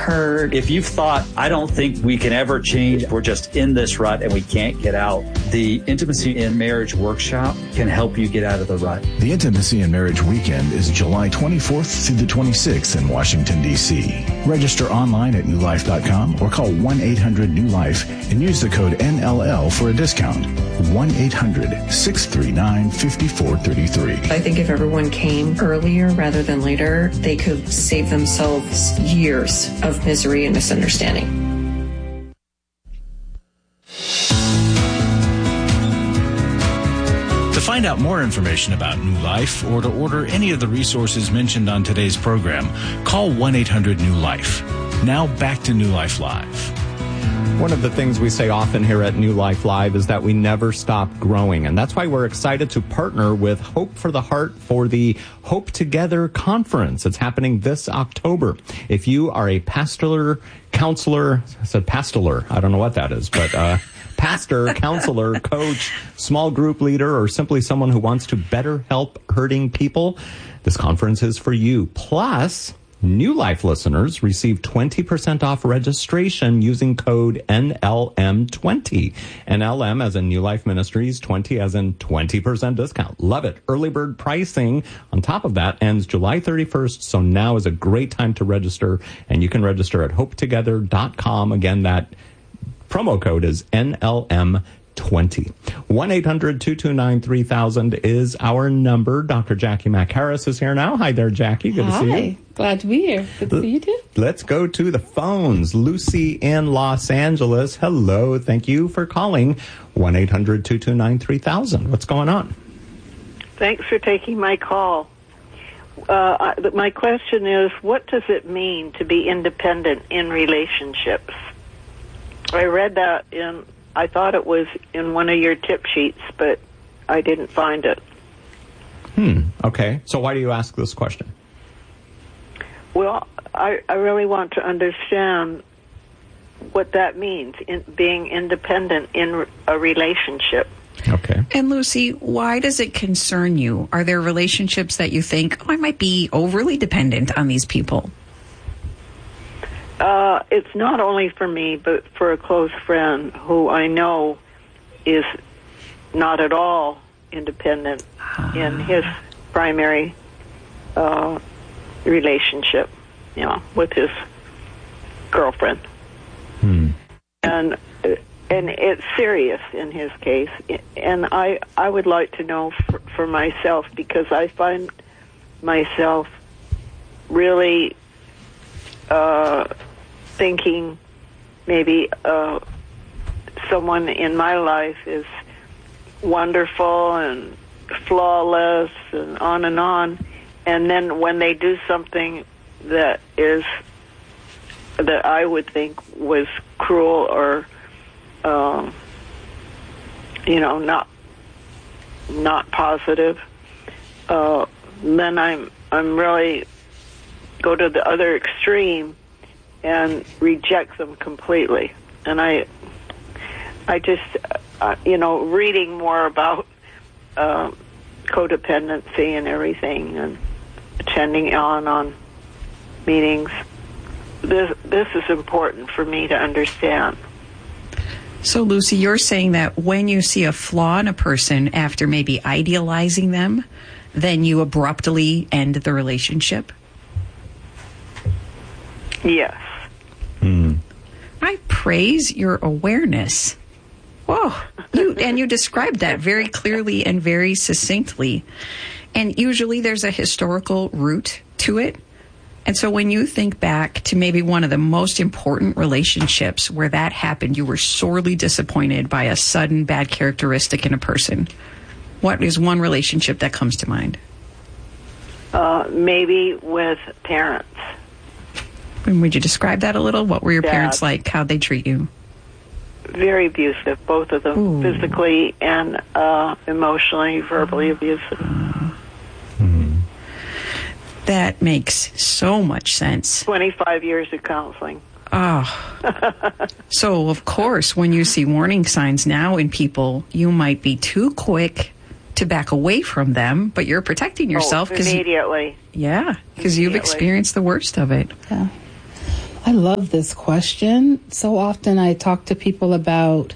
heard. If you've thought, I don't think we can ever change, we're just in this rut and we can't get out, the Intimacy in Marriage Workshop can help you get out of the rut. The Intimacy in Marriage Weekend is July 24th through the 26th in Washington, D.C. Register online at newlife.com or call 1-800-NEW-LIFE and use the code NLL for a discount. 1-800-639-5433. I think if everyone came earlier rather than later, they could save themselves years of misery and misunderstanding. To find out more information about New Life or to order any of the resources mentioned on today's program, call 1-800-NEW-LIFE. Now back to New Life Live. One of the things we say often here at New Life Live is that we never stop growing. And that's why we're excited to partner with Hope for the Heart for the Hope Together Conference. It's happening this October. If you are a pastoral, counselor, I said pastoral, I don't know what that is, but pastor, counselor, coach, small group leader, or simply someone who wants to better help hurting people, this conference is for you. Plus, New Life listeners receive 20% off registration using code NLM20. NLM as in New Life Ministries, 20 as in 20% discount. Love it. Early bird pricing on top of that ends July 31st, so now is a great time to register, and you can register at hopetogether.com. Again, that promo code is NLM20. 1-800-229-3000 is our number. Dr. Jackie McHarris is here now. Hi there, Jackie. Good to see you. Hi. Glad to be here. Good to see you too. Let's go to the phones. Lucy in Los Angeles. Hello. Thank you for calling. 1-800-229-3000. What's going on? Thanks for taking my call. My question is, what does it mean to be independent in relationships? I read that I thought it was in one of your tip sheets, but I didn't find it. Okay. So why do you ask this question? Well, I really want to understand what that means, in being independent in a relationship. Okay. And Lucy, why does it concern you? Are there relationships that you think, I might be overly dependent on these people? It's not only for me, but for a close friend who I know is not at all independent in his primary relationship, with his girlfriend. And it's serious in his case. And I would like to know for myself, because I find myself really thinking maybe someone in my life is wonderful and flawless and on, and then when they do something that I would think was cruel or not positive, then I'm really go to the other extreme and reject them completely. And I just, reading more about codependency and everything, and attending on meetings, this is important for me to understand. So, Lucy, you're saying that when you see a flaw in a person after maybe idealizing them, then you abruptly end the relationship? Yes. I praise your awareness. Whoa. You described that very clearly and very succinctly. And usually there's a historical root to it. And so when you think back to maybe one of the most important relationships where that happened, you were sorely disappointed by a sudden bad characteristic in a person, what is one relationship that comes to mind? Maybe with parents. And would you describe that a little? What were your Dad. parents like? How'd they treat you? Very abusive, both of them. Ooh. Physically and emotionally, verbally abusive. That makes so much sense. 25 years of counseling. So, of course, when you see warning signs now in people, you might be too quick to back away from them, but you're protecting yourself. Immediately. Because you've experienced the worst of it. Yeah. I love this question. So often I talk to people about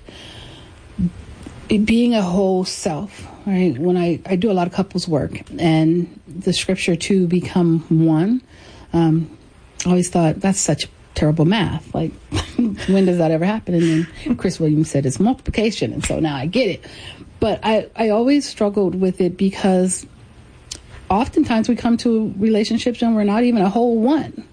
being a whole self, right? When I do a lot of couples work, and the scripture to become one, I always thought that's such terrible math. Like, when does that ever happen? And then Chris Williams said it's multiplication, and so now I get it. But I always struggled with it because oftentimes we come to relationships and we're not even a whole one.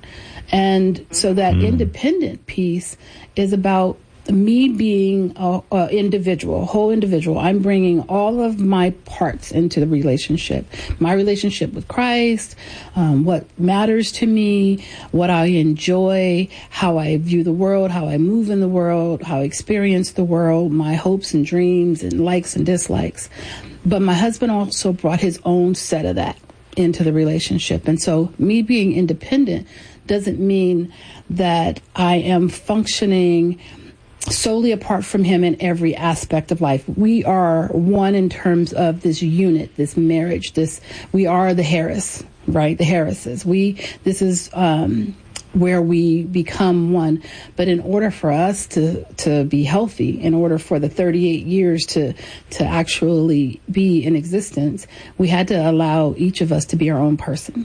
And so that independent piece is about me being a individual, a whole individual. I'm bringing all of my parts into the relationship. My relationship with Christ, what matters to me, what I enjoy, how I view the world, how I move in the world, how I experience the world, my hopes and dreams and likes and dislikes. But my husband also brought his own set of that into the relationship. And so me being independent doesn't mean that I am functioning solely apart from him in every aspect of life. We are one in terms of this unit, this marriage, we are the Harris, right? The Harrises. This is where we become one. But in order for us to be healthy, in order for the 38 years to actually be in existence, we had to allow each of us to be our own person.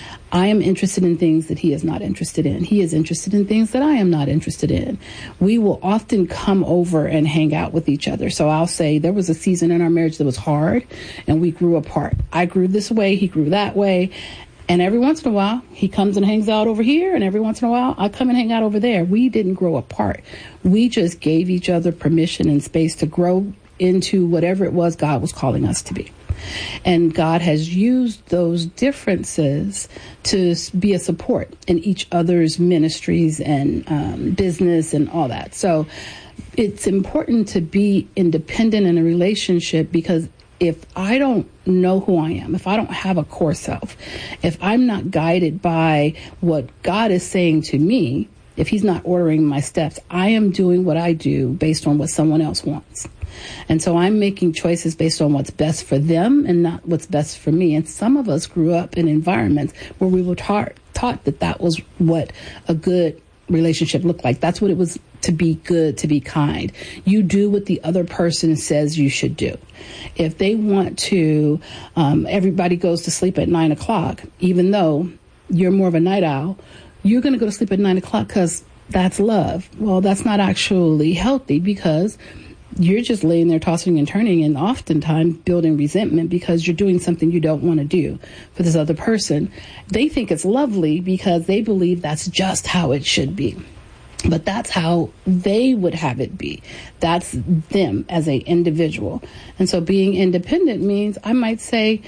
I am interested in things that he is not interested in. He is interested in things that I am not interested in. We will often come over and hang out with each other. So I'll say there was a season in our marriage that was hard and we grew apart. I grew this way, he grew that way. And every once in a while, he comes and hangs out over here. And every once in a while, I come and hang out over there. We didn't grow apart. We just gave each other permission and space to grow into whatever it was God was calling us to be. And God has used those differences to be a support in each other's ministries and business and all that. So it's important to be independent in a relationship, because if I don't know who I am, if I don't have a core self, if I'm not guided by what God is saying to me, if he's not ordering my steps, I am doing what I do based on what someone else wants. And so I'm making choices based on what's best for them and not what's best for me. And some of us grew up in environments where we were taught that was what a good relationship looked like. That's what it was to be good, to be kind. You do what the other person says you should do. If they want to, everybody goes to sleep at 9 o'clock, even though you're more of a night owl, you're going to go to sleep at 9 o'clock because that's love. Well, that's not actually healthy, because you're just laying there tossing and turning and oftentimes building resentment because you're doing something you don't want to do for this other person. They think it's lovely because they believe that's just how it should be. But that's how they would have it be. That's them as an individual. And so being independent means I might say,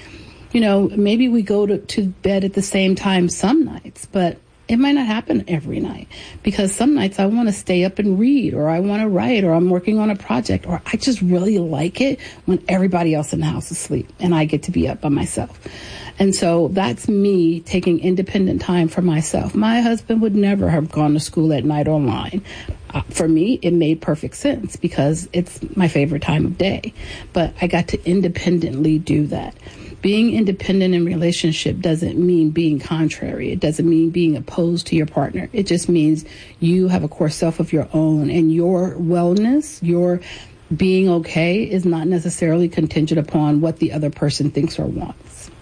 maybe we go to bed at the same time some nights, but it might not happen every night, because some nights I want to stay up and read, or I want to write, or I'm working on a project, or I just really like it when everybody else in the house is asleep and I get to be up by myself. And so that's me taking independent time for myself. My husband would never have gone to school at night online. For me, it made perfect sense because it's my favorite time of day. But I got to independently do that. Being independent in relationship doesn't mean being contrary. It doesn't mean being opposed to your partner. It just means you have a core self of your own, and your wellness, your being okay is not necessarily contingent upon what the other person thinks or wants.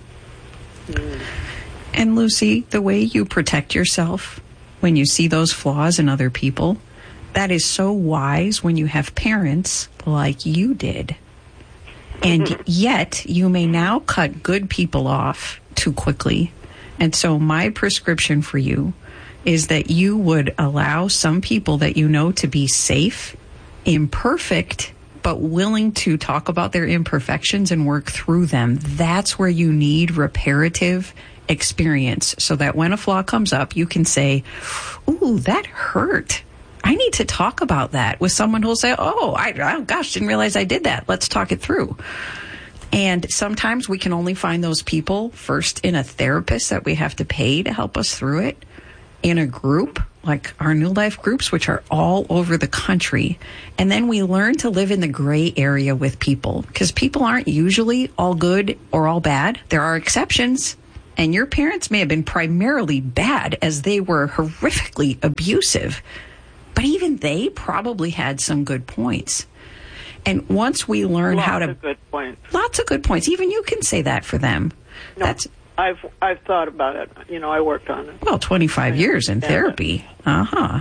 And Lucy, the way you protect yourself when you see those flaws in other people, that is so wise when you have parents like you did. And yet you may now cut good people off too quickly. And so my prescription for you is that you would allow some people that you know to be safe, imperfect, but willing to talk about their imperfections and work through them. That's where you need reparative experience, so that when a flaw comes up, you can say, ooh, that hurt. I need to talk about that with someone who'll say, oh, gosh, didn't realize I did that. Let's talk it through. And sometimes we can only find those people first in a therapist that we have to pay to help us through it, in a group like our New Life groups, which are all over the country. And then we learn to live in the gray area with people, because people aren't usually all good or all bad. There are exceptions, And your parents may have been primarily bad as they were horrifically abusive. But even they probably had some good points. And once we learn how to... Lots of good points. Lots of good points. Even you can say that for them. No, I've thought about it. I worked on it. Well, 25 years in therapy. Uh-huh.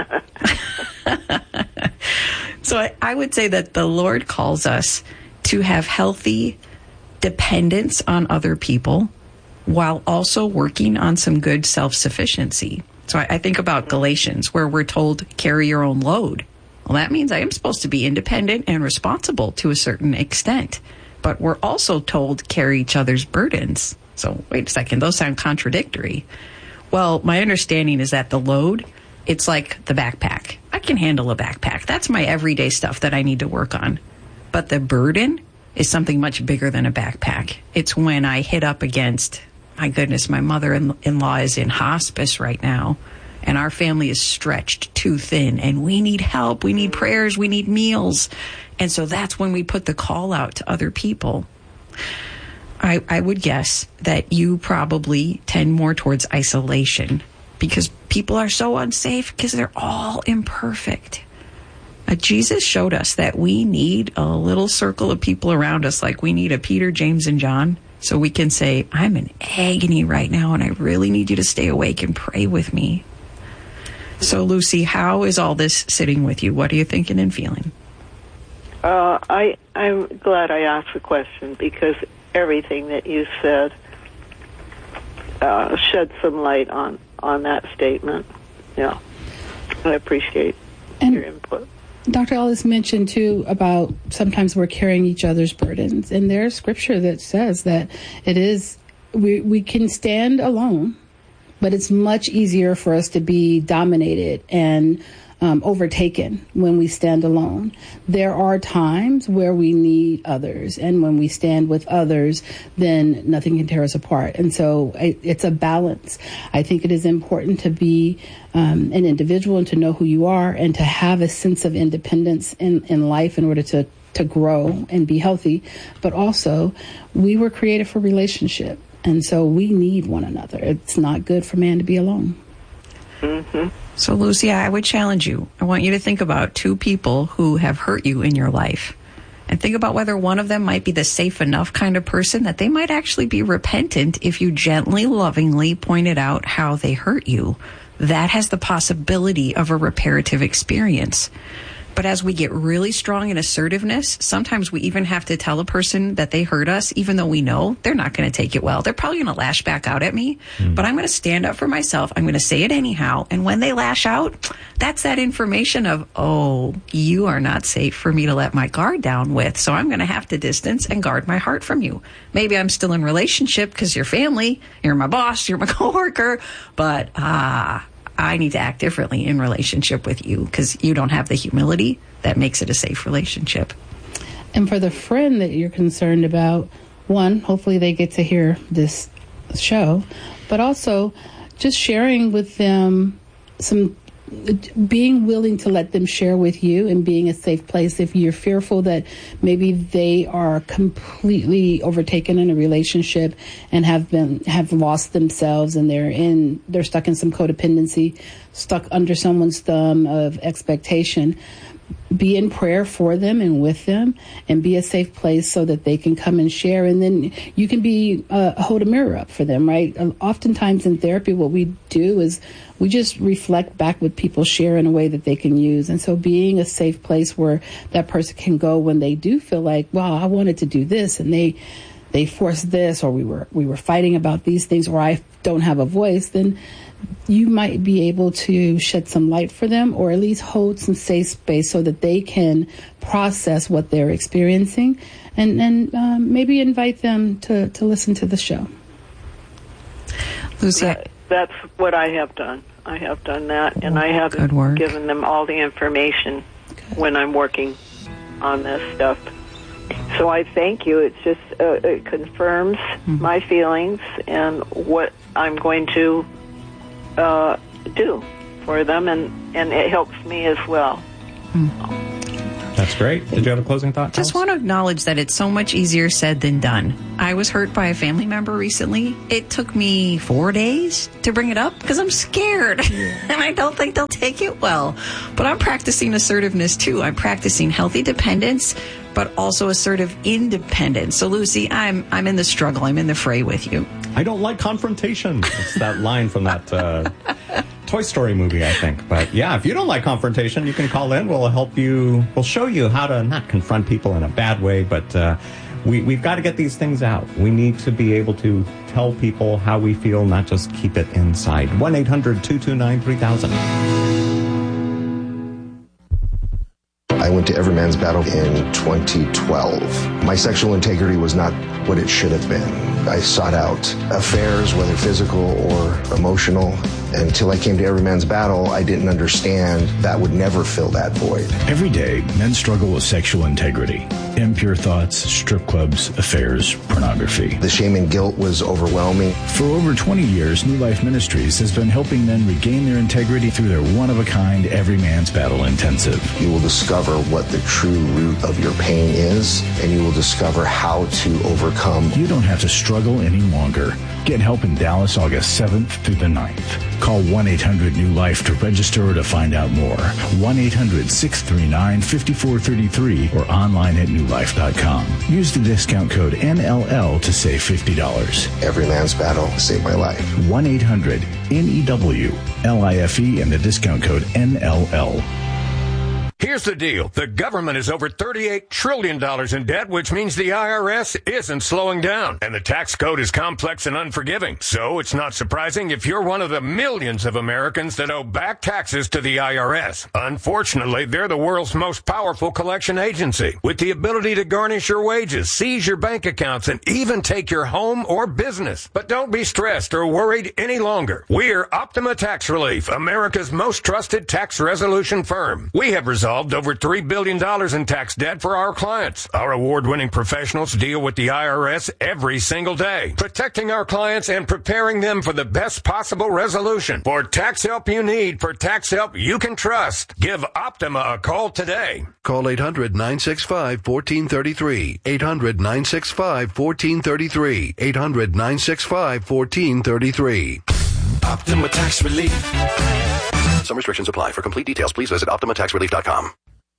So I would say that the Lord calls us to have healthy dependence on other people while also working on some good self-sufficiency. So I think about Galatians, where we're told, carry your own load. Well, that means I am supposed to be independent and responsible to a certain extent. But we're also told, carry each other's burdens. So wait a second, those sound contradictory. Well, my understanding is that the load, it's like the backpack. I can handle a backpack. That's my everyday stuff that I need to work on. But the burden is something much bigger than a backpack. It's when I hit up against, my goodness, my mother-in-law is in hospice right now, and our family is stretched too thin, and we need help, we need prayers, we need meals. And so that's when we put the call out to other people. I would guess that you probably tend more towards isolation because people are so unsafe because they're all imperfect. Jesus showed us that we need a little circle of people around us, like we need a Peter, James, and John, so we can say, I'm in agony right now, and I really need you to stay awake and pray with me. So, Lucy, how is all this sitting with you? What are you thinking and feeling? I'm glad I asked the question because everything that you said shed some light on that statement. Yeah, I appreciate your input. Dr. Ellis mentioned, too, about sometimes we're carrying each other's burdens. And there's scripture that says that it is, we can stand alone, but it's much easier for us to be dominated and overtaken when we stand alone. There are times where we need others, and when we stand with others, then nothing can tear us apart. And so it's a balance. I think it is important to be an individual and to know who you are and to have a sense of independence in life in order to grow and be healthy. But also, we were created for relationship, and so we need one another. It's not good for man to be alone. Mm-hmm. So, Lucy, I would challenge you. I want you to think about two people who have hurt you in your life. And think about whether one of them might be the safe enough kind of person that they might actually be repentant if you gently, lovingly pointed out how they hurt you. That has the possibility of a reparative experience. But as we get really strong in assertiveness, sometimes we even have to tell a person that they hurt us, even though we know they're not going to take it well. They're probably going to lash back out at me, but I'm going to stand up for myself. I'm going to say it anyhow. And when they lash out, that's that information of, oh, you are not safe for me to let my guard down with. So I'm going to have to distance and guard my heart from you. Maybe I'm still in relationship because you're family, you're my boss, you're my coworker, but I need to act differently in relationship with you because you don't have the humility that makes it a safe relationship. And for the friend that you're concerned about, one, hopefully they get to hear this show, but also just sharing with them being willing to let them share with you and being a safe place. If you're fearful that maybe they are completely overtaken in a relationship and have lost themselves and they're stuck in some codependency, stuck under someone's thumb of expectation, be in prayer for them and with them and be a safe place so that they can come and share. And then you can hold a mirror up for them, right? Oftentimes in therapy, what we do is we just reflect back what people share in a way that they can use. And so being a safe place where that person can go when they do feel like, wow, I wanted to do this and they forced this, or we were fighting about these things, or I don't have a voice, then you might be able to shed some light for them, or at least hold some safe space so that they can process what they're experiencing, and maybe invite them to listen to the show. Lucy, that's what I have done. I have done that, and I haven't given them all the information when I'm working on this stuff. So I thank you. It's just it confirms my feelings and what I'm going to do for them, and it helps me as well. That's That's great. Did you have a closing thought? Just want to acknowledge that it's so much easier said than done. I was hurt by a family member recently. It took me 4 days to bring it up because I'm scared. And I don't think they'll take it well. But I'm practicing assertiveness too. I'm practicing healthy dependence, but also assertive independence. So Lucy, I'm in the struggle. I'm in the fray with you. I don't like confrontation. It's that line from that Toy Story movie, I think. But yeah, if you don't like confrontation, you can call in. We'll help you. We'll show you how to not confront people in a bad way, but we've got to get these things out. We need to be able to tell people how we feel, not just keep it inside. 1-800-229-3000. I went to Every Man's Battle in 2012. My sexual integrity was not what it should have been. I sought out affairs, whether physical or emotional. Until I came to Every Man's Battle, I didn't understand that would never fill that void. Every day, men struggle with sexual integrity. Impure thoughts, strip clubs, affairs, pornography. The shame and guilt was overwhelming. For over 20 years, New Life Ministries has been helping men regain their integrity through their one-of-a-kind Every Man's Battle Intensive. You will discover what the true root of your pain is, and you will discover how to overcome. You don't have to struggle any longer. Get help in Dallas August 7th through the 9th. Call 1-800-NEW-LIFE to register or to find out more. 1-800-639-5433 or online at newlife.com. Use the discount code NLL to save $50. Every Man's Battle saved my life. 1-800-NEW-LIFE and the discount code NLL. Here's the deal. The government is over $38 trillion in debt, which means the IRS isn't slowing down. And the tax code is complex and unforgiving. So it's not surprising if you're one of the millions of Americans that owe back taxes to the IRS. Unfortunately, they're the world's most powerful collection agency, with the ability to garnish your wages, seize your bank accounts, and even take your home or business. But don't be stressed or worried any longer. We're Optima Tax Relief, America's most trusted tax resolution firm. We have resolved over $3 billion in tax debt for our clients. Our award-winning professionals deal with the IRS every single day, protecting our clients and preparing them for the best possible resolution. For tax help you need, for tax help you can trust, give Optima a call today. Call 800-965-1433. 800-965-1433. 800-965-1433. Optima Tax Relief. Some restrictions apply. For complete details, please visit OptimaTaxRelief.com.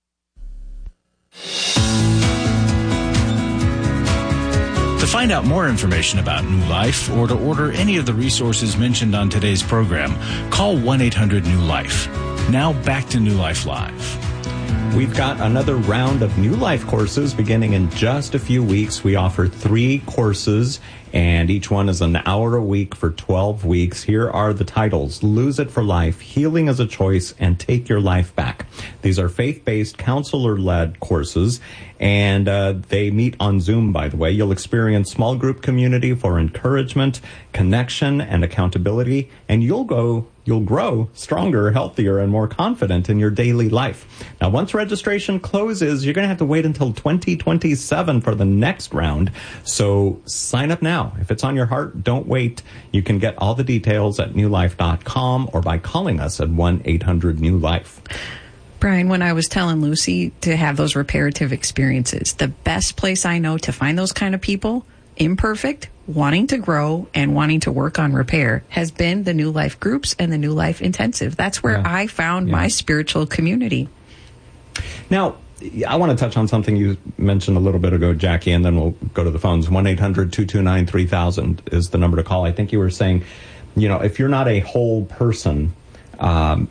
To find out more information about New Life or to order any of the resources mentioned on today's program, call 1-800-NEW-LIFE. Now back to New Life Live. We've got another round of New Life courses beginning in just a few weeks. We offer 3 courses, and each one is an hour a week for 12 weeks. Here are the titles: Lose It for Life, Healing as a Choice, and Take Your Life Back. These are faith-based, counselor-led courses, and they meet on Zoom, by the way. You'll experience small group community for encouragement, connection, and accountability, and you'll grow stronger, healthier, and more confident in your daily life. Now, once registration closes, you're going to have to wait until 2027 for the next round. So sign up now. If it's on your heart, don't wait. You can get all the details at newlife.com or by calling us at 1-800-NEW-LIFE. Brian, when I was telling Lucy to have those reparative experiences, the best place I know to find those kind of people, imperfect, wanting to grow, and wanting to work on repair, has been the New Life groups and the New Life Intensive. That's where I found my spiritual community. Now, I want to touch on something you mentioned a little bit ago, Jackie, and then we'll go to the phones. 1-800-229-3000 is the number to call. I think you were saying, if you're not a whole person, I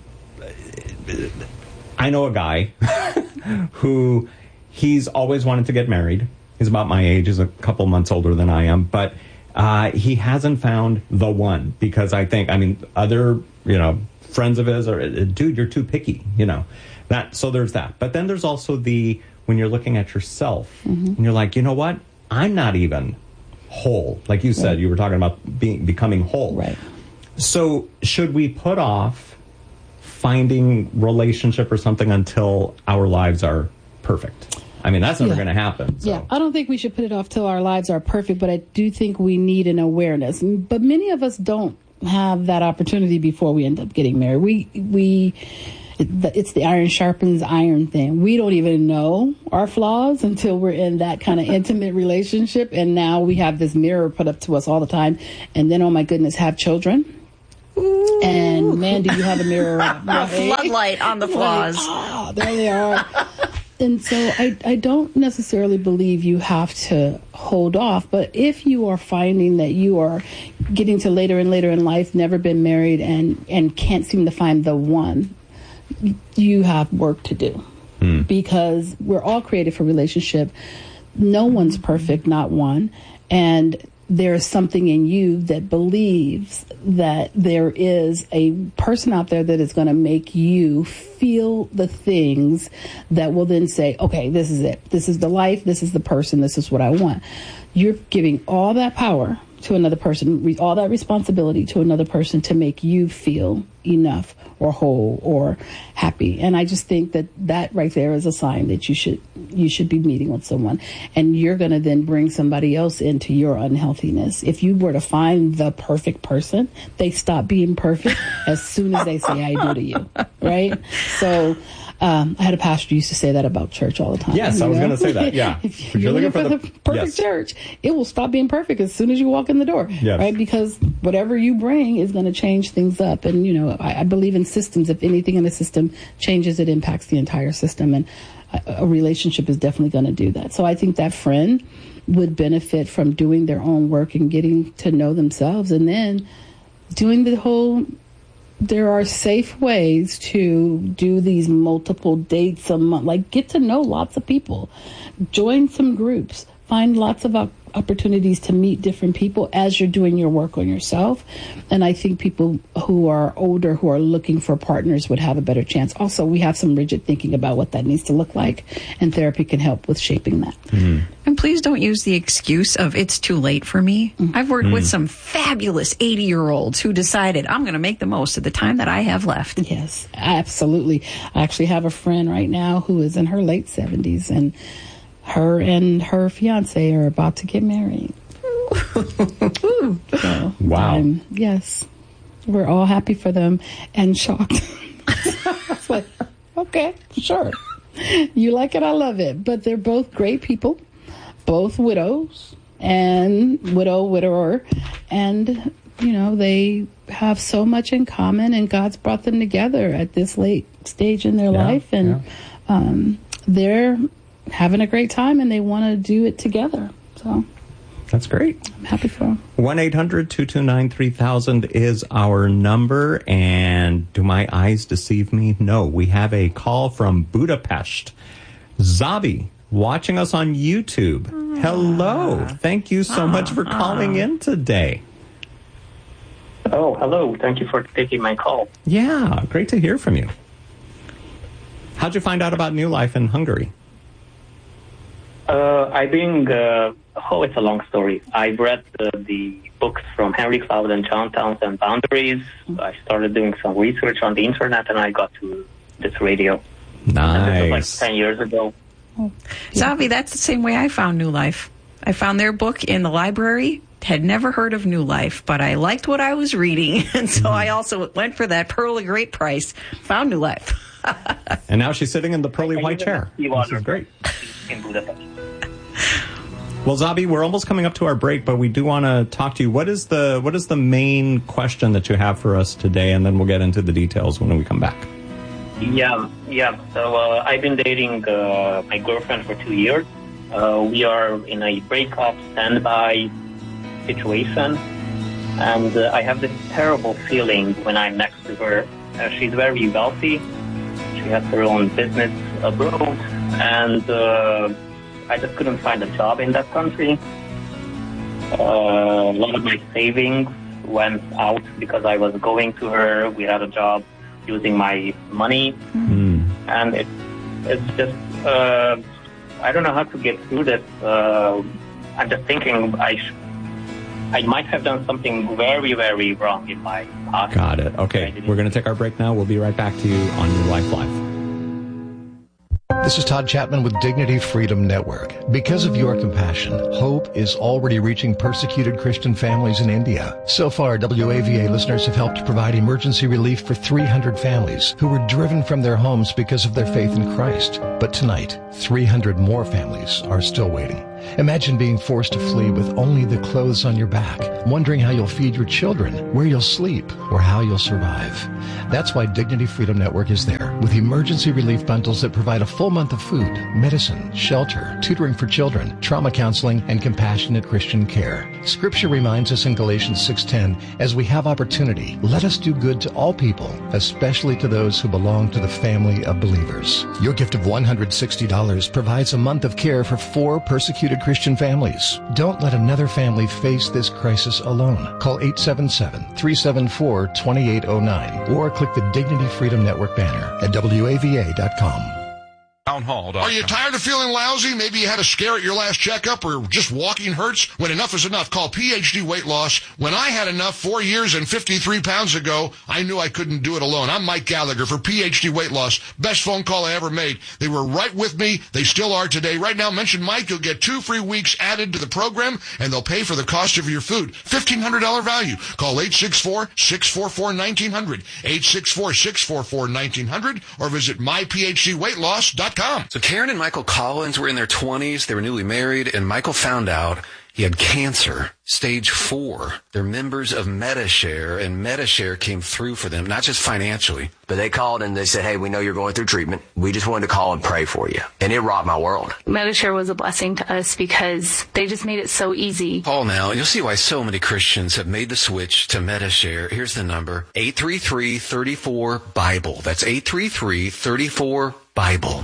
know a guy who he's always wanted to get married. He's about my age. He's a couple months older than I am. But he hasn't found the one because other, friends of his are, dude, you're too picky, So there's that. But then there's also when you're looking at yourself and you're like, you know what? I'm not even whole. Like you said, you were talking about becoming whole. Right. So should we put off finding relationship or something until our lives are perfect? That's never going to happen. So. Yeah, I don't think we should put it off till our lives are perfect, but I do think we need an awareness. But many of us don't have that opportunity before we end up getting married. it's the iron sharpens iron thing. We don't even know our flaws until we're in that kind of intimate relationship. And now we have this mirror put up to us all the time. And then, oh my goodness, have children. Ooh. And man, do you have a mirror? A floodlight on the flaws. Oh, there they are. And so I don't necessarily believe you have to hold off, but if you are finding that you are getting to later and later in life, never been married, and can't seem to find the one, you have work to do. Because we're all created for relationship. No one's perfect, not one. And there is something in you that believes that there is a person out there that is going to make you feel the things that will then say, okay, this is it. This is the life. This is the person. This is what I want. You're giving all that power to another person, all that responsibility to another person to make you feel enough or whole or happy. And I just think that right there is a sign that you should be meeting with someone, and you're going to then bring somebody else into your unhealthiness. If you were to find the perfect person, they stop being perfect as soon as they say I do to you, right? So I had a pastor who used to say that about church all the time. Yes, I was going to say that, yeah. If you're looking for the perfect church, it will stop being perfect as soon as you walk in the door, right? Because whatever you bring is going to change things up. And, I believe in systems. If anything in a system changes, it impacts the entire system. And a relationship is definitely going to do that. So I think that friend would benefit from doing their own work and getting to know themselves, and then doing the whole... There are safe ways to do these multiple dates a month. Like, get to know lots of people. Join some groups. Find lots of opportunities to meet different people as you're doing your work on yourself. And I think people who are older, who are looking for partners, would have a better chance. Also, we have some rigid thinking about what that needs to look like, and therapy can help with shaping that. And please don't use the excuse of it's too late for me. I've worked with some fabulous 80-year-olds who decided I'm going to make the most of the time that I have left. Yes, absolutely. I actually have a friend right now who is in her late 70s, and her fiance are about to get married. So, wow. Yes. We're all happy for them and shocked. It's like, okay, sure. You like it, I love it. But they're both great people, both widows and widower. And, they have so much in common, and God's brought them together at this late stage in their life. And they're having a great time, and they want to do it together. So that's great. I'm happy for them. 1-800-229-3000 is our number. And do my eyes deceive me? No. We have a call from Budapest. Zabi, watching us on YouTube. Hello. Thank you so much for calling in today. Oh, hello. Thank you for taking my call. Yeah, great to hear from you. How'd you find out about New Life in Hungary? It's a long story. I read the books from Henry Cloud and John Townsend, Boundaries. I started doing some research on the internet, and I got to this radio. Nice. This was like 10 years ago. Zavi, that's the same way I found New Life. I found their book in the library, had never heard of New Life, but I liked what I was reading, and so I also went for that pearly great price, found New Life. And now she's sitting in the pearly white chair. This is great. In Budapest. Well, Zabi, we're almost coming up to our break, but we do want to talk to you. What is the main question that you have for us today? And then we'll get into the details when we come back. Yeah. So I've been dating my girlfriend for 2 years. We are in a breakup standby situation. And I have this terrible feeling when I'm next to her. She's very wealthy. She has her own business abroad. And I just couldn't find a job in that country. A lot of my savings went out because I was going to her. We had a job using my money. And it's just, I don't know how to get through this. I'm just thinking I might have done something very, very wrong in my past. Got it. Okay, we're going to take our break now. We'll be right back to you on New Life Live. This is Todd Chapman with Dignity Freedom Network. Because of your compassion, hope is already reaching persecuted Christian families in India. So far, WAVA listeners have helped provide emergency relief for 300 families who were driven from their homes because of their faith in Christ. But tonight, 300 more families are still waiting. Imagine being forced to flee with only the clothes on your back, wondering how you'll feed your children, where you'll sleep, or how you'll survive. That's why Dignity Freedom Network is there, with emergency relief bundles that provide a full month of food, medicine, shelter, tutoring for children, trauma counseling, and compassionate Christian care. Scripture reminds us in Galatians 6:10, as we have opportunity, let us do good to all people, especially to those who belong to the family of believers. Your gift of $160 provides a month of care for 4 persecuted Christian families. Don't let another family face this crisis alone. Call 877-374-2809 or click the Dignity Freedom Network banner at WAVA.com. Are you tired of feeling lousy? Maybe you had a scare at your last checkup, or just walking hurts? When enough is enough, call PhD Weight Loss. When I had enough 4 years and 53 pounds ago, I knew I couldn't do it alone. I'm Mike Gallagher for PhD Weight Loss. Best phone call I ever made. They were right with me. They still are today. Right now, mention Mike. You'll get 2 free weeks added to the program, and they'll pay for the cost of your food. $1,500 value. Call 864-644-1900, 864-644-1900, or visit myphdweightloss.com. So Karen and Michael Collins were in their 20s. They were newly married, and Michael found out he had cancer, stage 4. They're members of Medi-Share, and Medi-Share came through for them, not just financially. But they called and they said, hey, we know you're going through treatment. We just wanted to call and pray for you. And it rocked my world. Medi-Share was a blessing to us because they just made it so easy. Call now, and you'll see why so many Christians have made the switch to Medi-Share. Here's the number, 833-34-BIBLE. That's 833-34-BIBLE.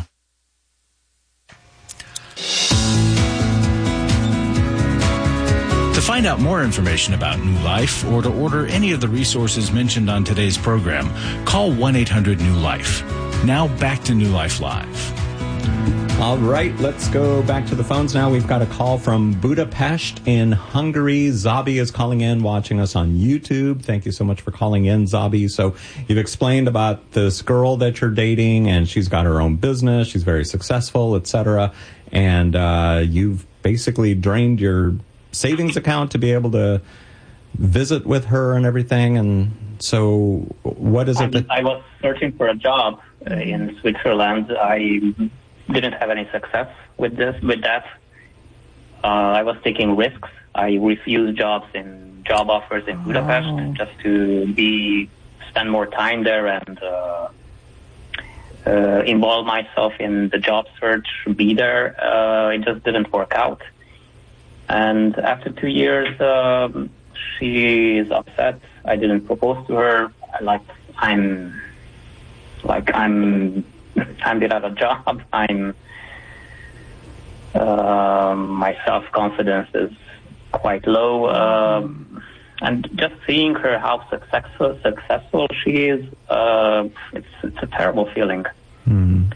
To find out more information about New Life or to order any of the resources mentioned on today's program, call 1-800-NEW-LIFE. Now back to New Life Live. All right, let's go back to the phones now. We've got a call from Budapest in Hungary. Zabi is calling in, watching us on YouTube. Thank you so much for calling in, Zabi. So you've explained about this girl that you're dating, and she's got her own business. She's very successful, etc. And you've basically drained your savings account to be able to visit with her and everything. And so what is it? I was searching for a job in Switzerland. I didn't have any success with that. I was taking risks. I refused job offers in Budapest just to spend more time there and involve myself in the job search, be there. It just didn't work out. And after 2 years, she is upset. I didn't propose to her. I'm without a job. My self-confidence is quite low. And just seeing her how successful she is, it's a terrible feeling. Mm.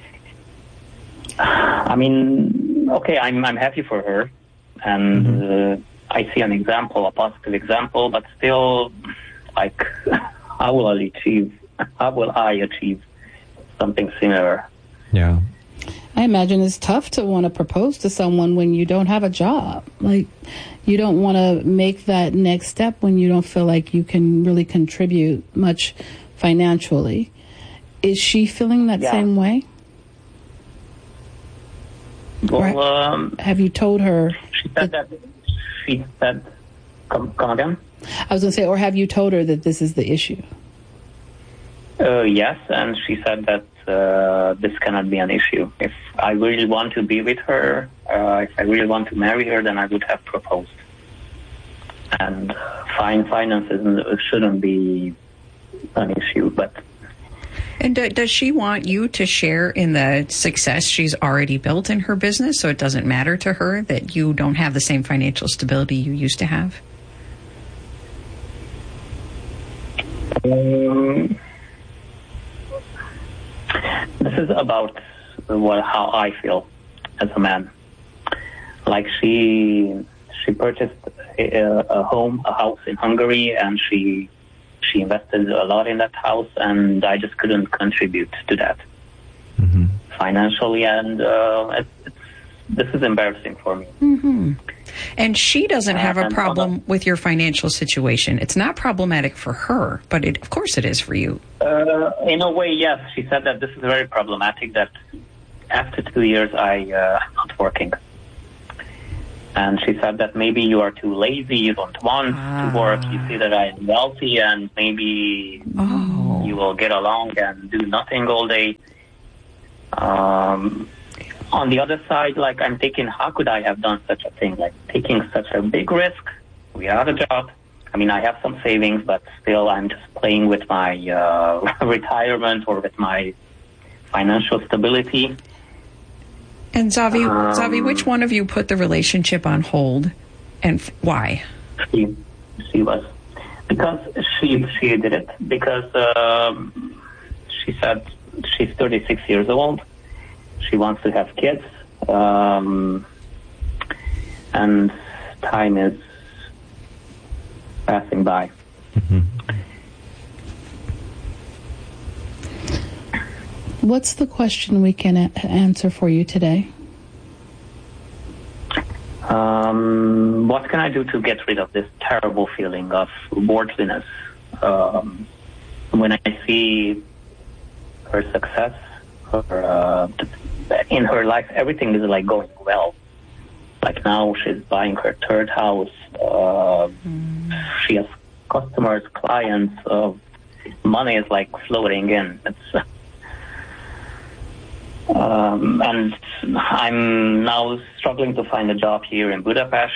I mean, okay, I'm happy for her. And I see a positive example, but still, how will I achieve something similar? Yeah. I imagine it's tough to want to propose to someone when you don't have a job. You don't want to make that next step when you don't feel like you can really contribute much financially. Is she feeling that same way? Well, have you told her? She said, come again? I was going to say, or have you told her that this is the issue? Yes, and she said that this cannot be an issue. If I really want to be with her, if I really want to marry her, then I would have proposed. And finances shouldn't be an issue, but... And does she want you to share in the success she's already built in her business, so it doesn't matter to her that you don't have the same financial stability you used to have? This is about how I feel as a man. She purchased a house in Hungary, and she invested a lot in that house, and I just couldn't contribute to that. Mm-hmm. financially, and this is embarrassing for me. Mm-hmm. And she doesn't have a problem with your financial situation. It's not problematic for her, but of course it is for you. In a way, yes. She said that this is very problematic, that after 2 years I'm not working. And she said that maybe you are too lazy, you don't want to work, you see that I'm wealthy, and maybe you will get along and do nothing all day. On the other side, like, I'm thinking, how could I have done such a thing? Like, taking such a big risk without a job. I mean, I have some savings, but still I'm just playing with my retirement or with my financial stability. And Zavi, which one of you put the relationship on hold, and why? She was. Because she did it. Because she said she's 36 years old. She wants to have kids. And time is passing by. Mm-hmm. What's the question we can answer for you today? What can I do to get rid of this terrible feeling of worthlessness? When I see her success, in her life, everything is like going well. Like now she's buying her third house. She has customers, clients. Money is like floating in. It's and I'm now struggling to find a job here in Budapest.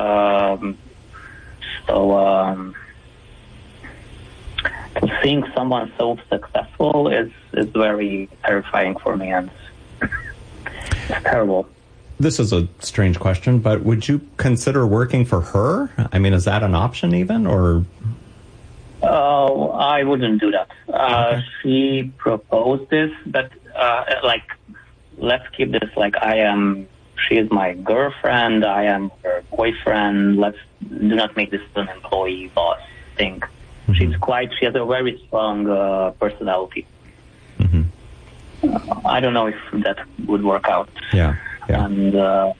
Seeing someone so successful is very terrifying for me, and it's terrible. This is a strange question, but would you consider working for her? I mean, is that an option even, or? Oh, I wouldn't do that. She proposed this, but let's keep this like she is my girlfriend, I am her boyfriend. Let's do not make this an employee boss thing. Mm-hmm. She has a very strong personality. Mm-hmm. I don't know if that would work out. Yeah. And,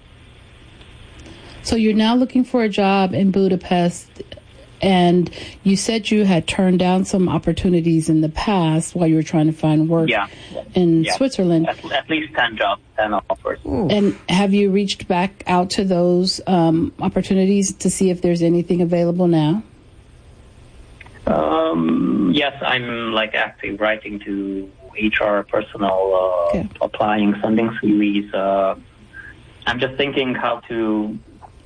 so you're now looking for a job in Budapest, and you said you had turned down some opportunities in the past while you were trying to find work in Switzerland. At least 10 jobs, 10 offers. Ooh. And have you reached back out to those opportunities to see if there's anything available now? Yes, I'm like active writing to HR personnel, applying, sending CVs. I'm just thinking how to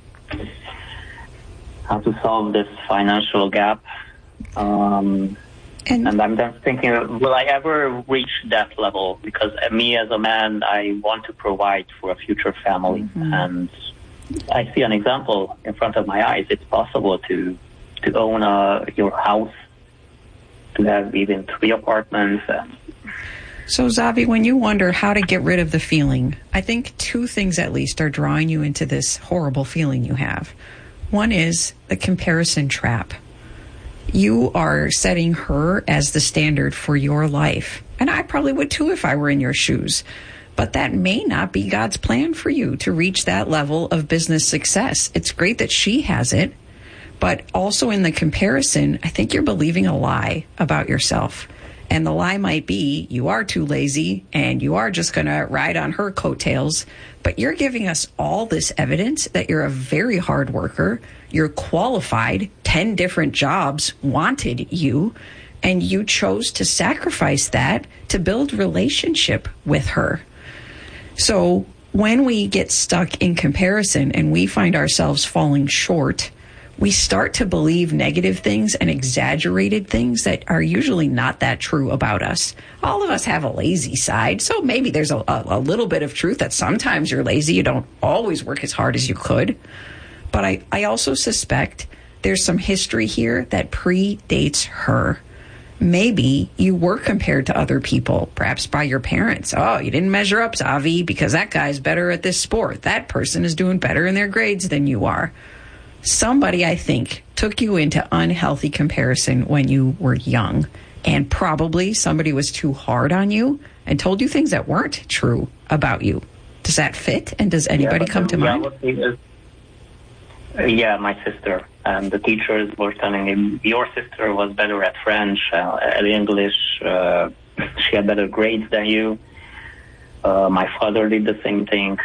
solve this financial gap. And I'm just thinking, will I ever reach that level? Because me as a man, I want to provide for a future family. Mm-hmm. And I see an example in front of my eyes. It's possible to own your house, to have even 3 apartments. So, Zavi, when you wonder how to get rid of the feeling, I think 2 things at least are drawing you into this horrible feeling you have. One is the comparison trap. You are setting her as the standard for your life. And I probably would too if I were in your shoes. But that may not be God's plan for you to reach that level of business success. It's great that she has it. But also in the comparison, I think you're believing a lie about yourself. And the lie might be you are too lazy and you are just going to ride on her coattails. But you're giving us all this evidence that you're a very hard worker. You're qualified. 10 different jobs wanted you. And you chose to sacrifice that to build relationship with her. So when we get stuck in comparison and we find ourselves falling short, we start to believe negative things and exaggerated things that are usually not that true about us. All of us have a lazy side, so maybe there's a little bit of truth that sometimes you're lazy. You don't always work as hard as you could. But I also suspect there's some history here that predates her. Maybe you were compared to other people, perhaps by your parents. Oh, you didn't measure up, Zavi, because that guy's better at this sport. That person is doing better in their grades than you are. Somebody, I think, took you into unhealthy comparison when you were young, and probably somebody was too hard on you and told you things that weren't true about you. Does that fit? And does anybody come to mind? My sister. The teachers were telling me, your sister was better at French, at English. She had better grades than you. My father did the same thing.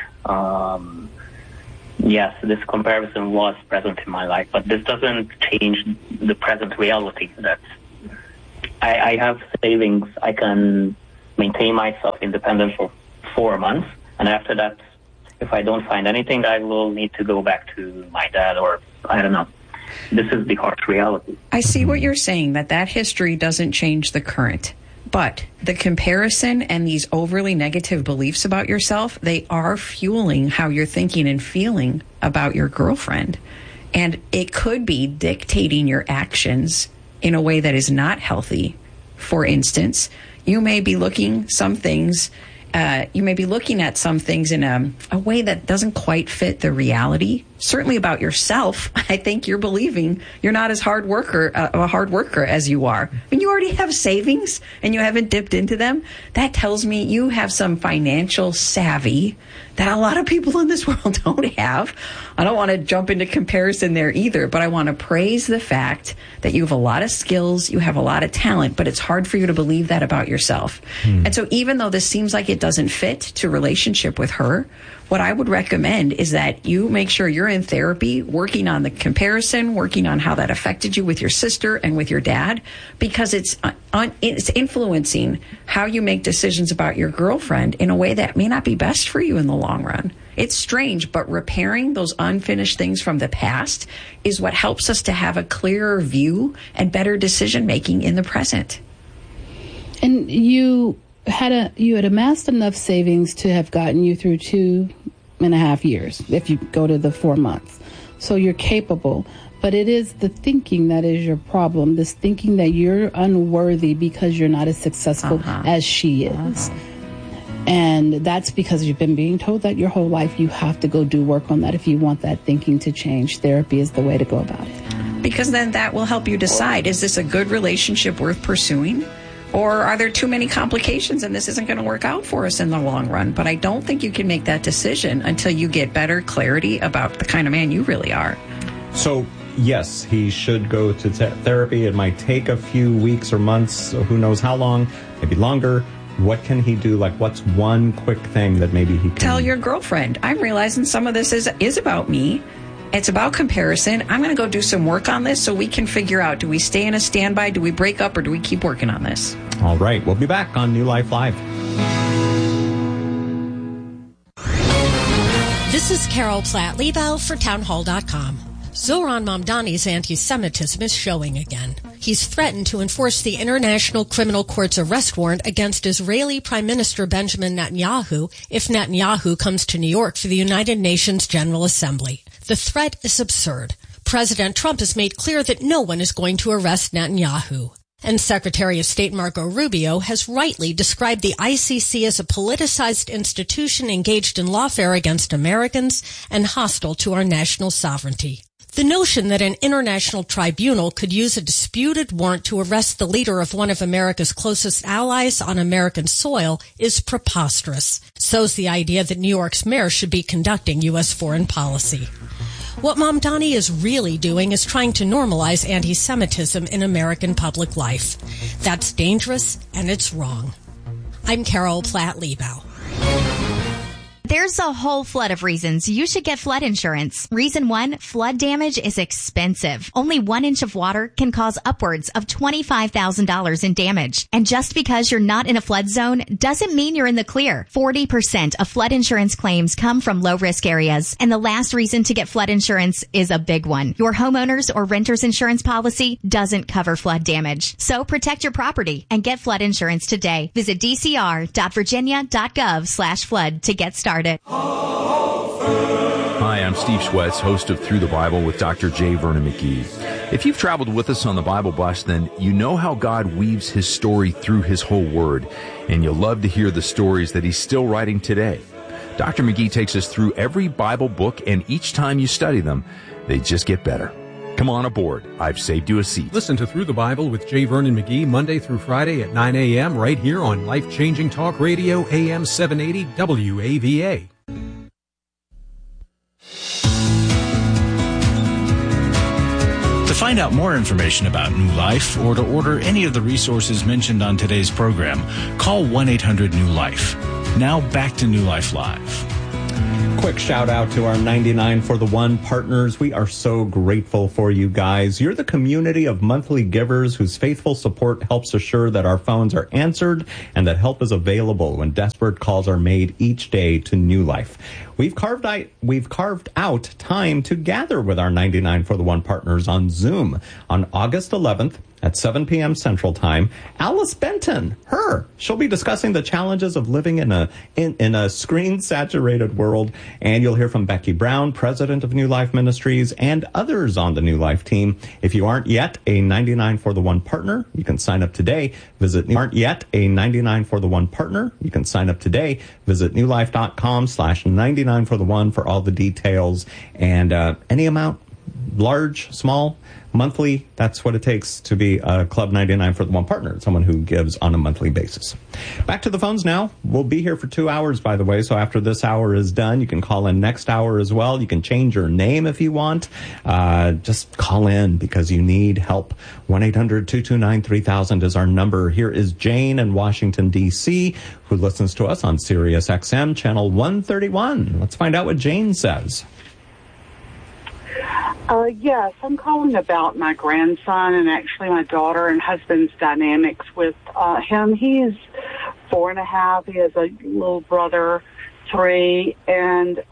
Yes, this comparison was present in my life, but this doesn't change the present reality that I have savings. I can maintain myself independent for 4 months, and after that, if I don't find anything, I will need to go back to my dad, or I don't know. This is the harsh reality. I see what you're saying, that history doesn't change the current. But the comparison and these overly negative beliefs about yourself, they are fueling how you're thinking and feeling about your girlfriend. And it could be dictating your actions in a way that is not healthy. For instance, you may be looking at some things in a way that doesn't quite fit the reality. Certainly about yourself, I think you're believing you're not as a hard worker as you are. I mean, you already have savings and you haven't dipped into them. That tells me you have some financial savvy that a lot of people in this world don't have. I don't want to jump into comparison there either, but I want to praise the fact that you have a lot of skills, you have a lot of talent, but it's hard for you to believe that about yourself. And so even though this seems like it doesn't fit to relationship with her, what I would recommend is that you make sure you're in therapy, working on the comparison, working on how that affected you with your sister and with your dad, because it's influencing how you make decisions about your girlfriend in a way that may not be best for you in the long run. It's strange, but repairing those unfinished things from the past is what helps us to have a clearer view and better decision making in the present. And you had amassed enough savings to have gotten you through 2.5 years, if you go to the 4 months. So you're capable. But it is the thinking that is your problem, this thinking that you're unworthy because you're not as successful as she is. And that's because you've been being told that your whole life. You have to go do work on that if you want that thinking to change. Therapy is the way to go about it. Because then that will help you decide, is this a good relationship worth pursuing? Or are there too many complications and this isn't going to work out for us in the long run? But I don't think you can make that decision until you get better clarity about the kind of man you really are. So, yes, he should go to therapy. It might take a few weeks or months, who knows how long, maybe longer. What can he do? Like, what's one quick thing that maybe he can... Tell your girlfriend, I'm realizing some of this is about me. It's about comparison. I'm going to go do some work on this so we can figure out, do we stay in a standby, do we break up, or do we keep working on this? All right. We'll be back on New Life Live. This is Carol Platt-Liebau for Townhall.com. Zohran Mamdani's anti-Semitism is showing again. He's threatened to enforce the International Criminal Court's arrest warrant against Israeli Prime Minister Benjamin Netanyahu if Netanyahu comes to New York for the United Nations General Assembly. The threat is absurd. President Trump has made clear that no one is going to arrest Netanyahu. And Secretary of State Marco Rubio has rightly described the ICC as a politicized institution engaged in lawfare against Americans and hostile to our national sovereignty. The notion that an international tribunal could use a disputed warrant to arrest the leader of one of America's closest allies on American soil is preposterous. So's the idea that New York's mayor should be conducting U.S. foreign policy. What Mamdani is really doing is trying to normalize anti-Semitism in American public life. That's dangerous, and it's wrong. I'm Carol Platt-Liebau. There's a whole flood of reasons you should get flood insurance. Reason 1, flood damage is expensive. Only 1 inch of water can cause upwards of $25,000 in damage. And just because you're not in a flood zone doesn't mean you're in the clear. 40% of flood insurance claims come from low-risk areas. And the last reason to get flood insurance is a big one. Your homeowner's or renter's insurance policy doesn't cover flood damage. So protect your property and get flood insurance today. Visit dcr.virginia.gov/flood to get started. Hi, I'm Steve Schwetz, host of Through the Bible with Dr. J. Vernon McGee. If you've traveled with us on the Bible Bus, then you know how God weaves his story through his whole word, and you'll love to hear the stories that he's still writing today. Dr. McGee takes us through every Bible book, and each time you study them, they just get better. Come on aboard. I've saved you a seat. Listen to Through the Bible with J. Vernon McGee Monday through Friday at 9 a.m. right here on Life-Changing Talk Radio AM 780 WAVA. To find out more information about New Life or to order any of the resources mentioned on today's program, call 1-800-NEW-LIFE. Now back to New Life Live. Quick shout out to our 99 for the One partners. We are so grateful for you guys. You're the community of monthly givers whose faithful support helps assure that our phones are answered and that help is available when desperate calls are made each day to New Life. We've carved out time to gather with our 99 for the One partners on Zoom on August 11th at 7 p.m. Central Time. Alice Benton, she'll be discussing the challenges of living in a screen-saturated world. And you'll hear from Becky Brown, president of New Life Ministries, and others on the New Life team. If you aren't yet a 99 for the One partner, you can sign up today. Visit newlife.com/99 for the One for all the details. And any amount, large, small, monthly, that's what it takes to be a Club 99 for the One partner, someone who gives on a monthly basis. Back to the phones now. We'll be here for 2 hours, by the way, so after this hour is done, you can call in next hour as well. You can change your name if you want. Just call in because you need help. 1-800-229-3000 is our number. Here is Jane in Washington, D.C., who listens to us on Sirius XM, channel 131. Let's find out what Jane says. Yes, I'm calling about my grandson and actually my daughter and husband's dynamics with him. He is 4.5. He has a little brother, 3, and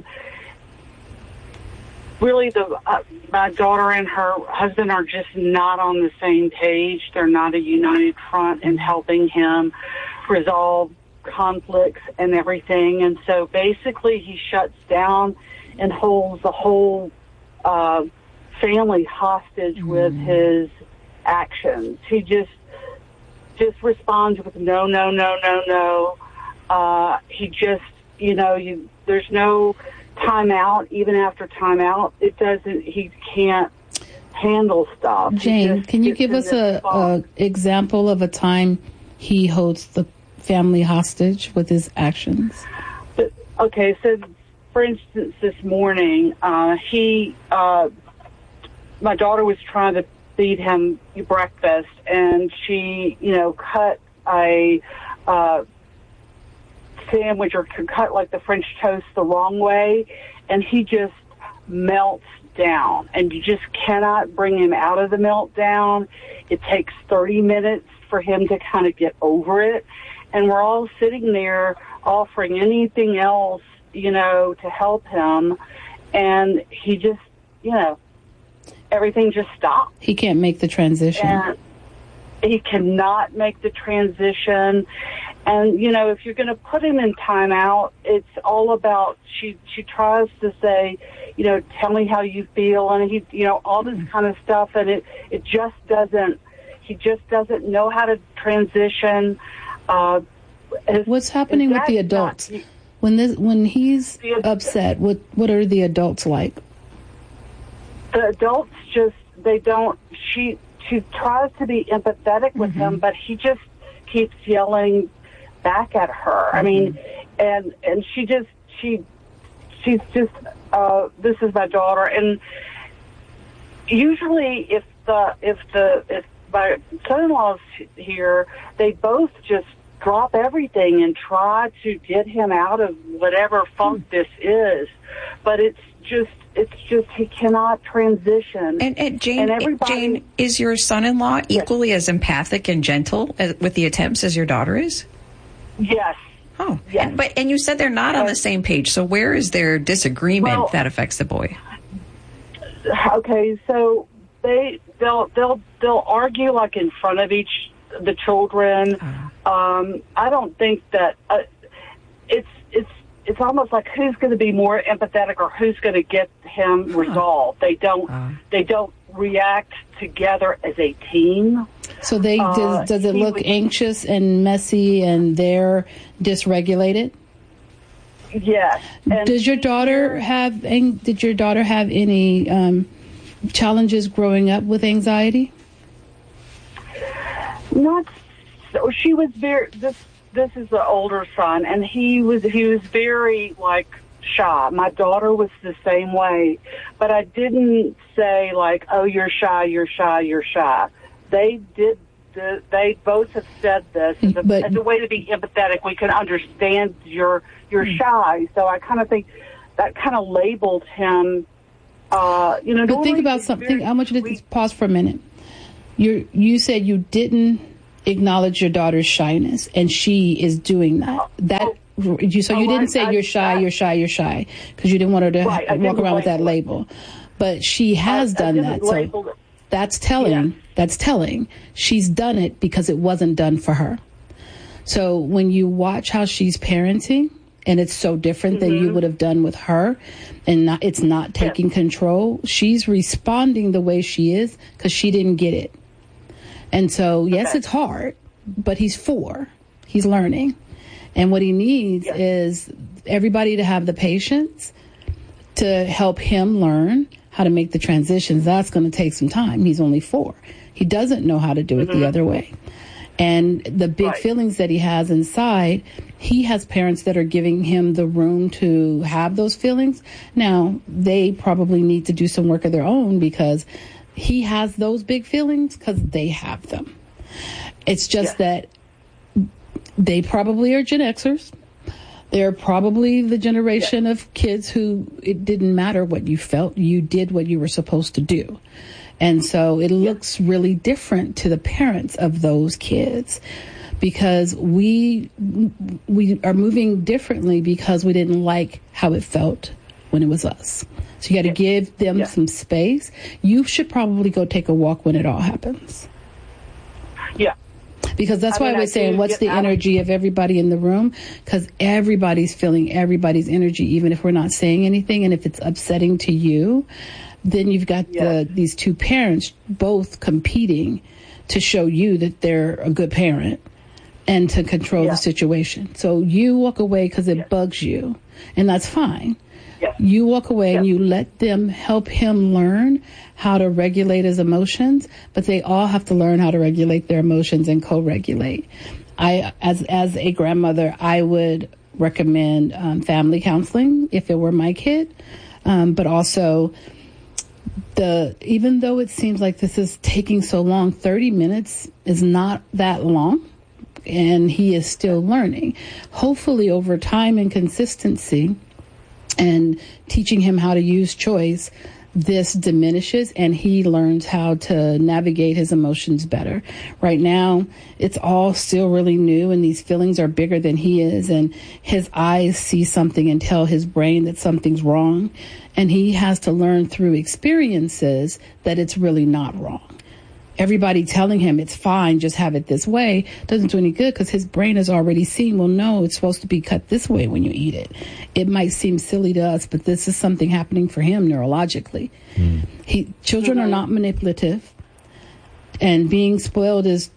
really my daughter and her husband are just not on the same page. They're not a united front in helping him resolve conflicts and everything. And so basically he shuts down and holds the whole family hostage with his actions. He just responds with no. He just, there's no timeout. Even after timeout, he can't handle stuff. Jane, can you give us a example of a time he holds the family hostage with his actions? Okay, so for instance, this morning, my daughter was trying to feed him breakfast, and she, cut a sandwich or cut like the French toast the wrong way, and he just melts down, and you just cannot bring him out of the meltdown. It takes 30 minutes for him to kind of get over it, and we're all sitting there offering anything else, to help him, and he just, everything just stops. He can't make the transition. And he cannot make the transition. And, if you're going to put him in timeout, it's all about, she tries to say, tell me how you feel, and he, all this kind of stuff, and it just doesn't, he just doesn't know how to transition. What's happening with the adults? When he's upset, what are the adults like? The adults just, she tries to be empathetic with him, but he just keeps yelling back at her. I mean, and she's just, this is my daughter, and usually if my son-in-law's here, they both just drop everything and try to get him out of whatever funk this is. But it's just he cannot transition. And Jane, is your son-in-law equally as empathic and gentle with the attempts as your daughter is? Yes. Oh, yes. And you said they're not on the same page. So where is their disagreement that affects the boy? Okay, so they'll argue like in front of the children. I don't think that it's almost like who's going to be more empathetic or who's going to get him resolved. They don't react together as a team. So does it look anxious and messy and they're dysregulated? Yes. Did your daughter have any challenges growing up with anxiety? Not so. She was very. This is the older son, and he was very like shy. My daughter was the same way, but I didn't say like, "Oh, you're shy, you're shy, you're shy." They did. They both have said this as a way to be empathetic. We can understand you're shy. So I kind of think that kind of labeled him. But think about something. I want you to pause for a minute. You said you didn't acknowledge your daughter's shyness, and she is doing that. You didn't say you're shy, you're shy, you're shy, because you didn't want her to walk around with that label. But she has done that. So that's telling. Yeah. That's telling. She's done it because it wasn't done for her. So when you watch how she's parenting, and it's so different than you would have done with her, and it's not taking control, she's responding the way she is because she didn't get it. And so, yes, it's hard, but he's 4. He's learning. And what he needs is everybody to have the patience to help him learn how to make the transitions. That's going to take some time. He's only 4. He doesn't know how to do it the other way. And the big feelings that he has inside, he has parents that are giving him the room to have those feelings. Now, they probably need to do some work of their own because he has those big feelings because they have them. It's just that they probably are Gen Xers. They're probably the generation of kids who it didn't matter what you felt. You did what you were supposed to do. And so it looks really different to the parents of those kids because we are moving differently because we didn't like how it felt when it was us. So you got to give them some space. You should probably go take a walk when it all happens. Yeah. Because that's why we're saying, what's the energy of everybody in the room? Because everybody's feeling everybody's energy, even if we're not saying anything. And if it's upsetting to you, then you've got these 2 parents both competing to show you that they're a good parent and to control the situation. So you walk away because it bugs you, and that's fine. You walk away and you let them help him learn how to regulate his emotions, but they all have to learn how to regulate their emotions and co-regulate. As a grandmother, I would recommend family counseling if it were my kid, but also even though it seems like this is taking so long, 30 minutes is not that long, and he is still learning. Hopefully over time and consistency and teaching him how to use choice, this diminishes and he learns how to navigate his emotions better. Right now, it's all still really new and these feelings are bigger than he is, and his eyes see something and tell his brain that something's wrong. And he has to learn through experiences that it's really not wrong. Everybody telling him it's fine, just have it this way, doesn't do any good because his brain has already seen, well, no, it's supposed to be cut this way when you eat it. It might seem silly to us, but this is something happening for him neurologically. Children are not manipulative, and being spoiled is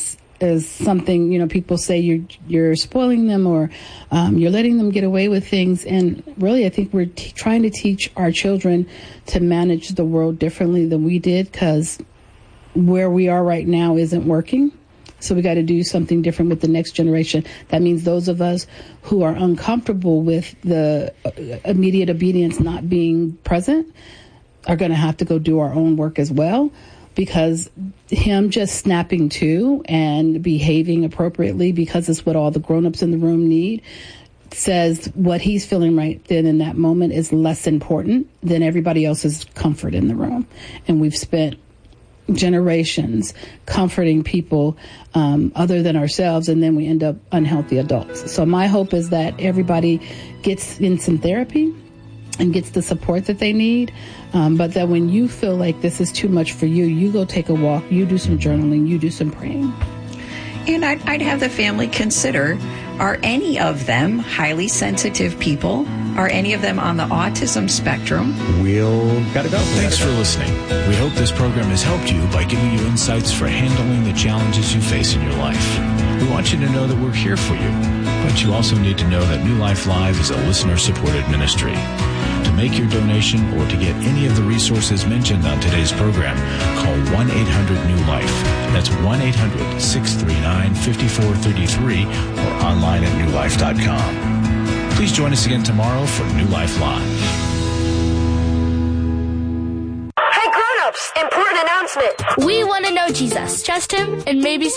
something, people say you're spoiling them or you're letting them get away with things. And really, I think we're trying to teach our children to manage the world differently than we did because where we are right now isn't working. So we got to do something different with the next generation. That means those of us who are uncomfortable with the immediate obedience not being present are going to have to go do our own work as well, because him just snapping to and behaving appropriately because it's what all the grown-ups in the room need says what he's feeling right then in that moment is less important than everybody else's comfort in the room. And we've spent generations comforting people other than ourselves, and then we end up unhealthy adults. So my hope is that everybody gets in some therapy and gets the support that they need, but that when you feel like this is too much for you, you go take a walk, you do some journaling, you do some praying. And I'd have the family consider, are any of them highly sensitive people? Are any of them on the autism spectrum? Gotta go. Thanks for listening. We hope this program has helped you by giving you insights for handling the challenges you face in your life. We want you to know that we're here for you, but you also need to know that New Life Live is a listener-supported ministry. To make your donation or to get any of the resources mentioned on today's program, call 1-800-NEW-LIFE. That's 1-800-639-5433 or online at newlife.com. Please join us again tomorrow for New Life Live. Hey grown-ups, important announcement. We want to know Jesus. Trust him and maybe